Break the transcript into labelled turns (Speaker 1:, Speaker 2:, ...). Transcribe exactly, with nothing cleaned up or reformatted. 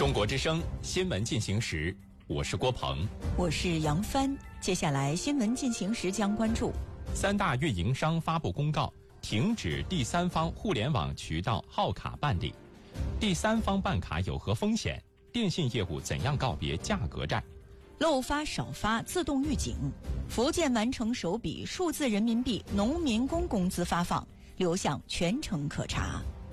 Speaker 1: 中国之声新闻进行时，我是郭鹏，
Speaker 2: 我是杨帆。接下来新闻进行时将关注：
Speaker 1: 三大运营商发布公告，停止第三方互联网渠道号卡办理。第三方办卡有何风险？电信业务怎样告别价格战？
Speaker 2: 漏发少发自动预警。福建完成首笔数字人民币农民工工资发放，流向全程可查。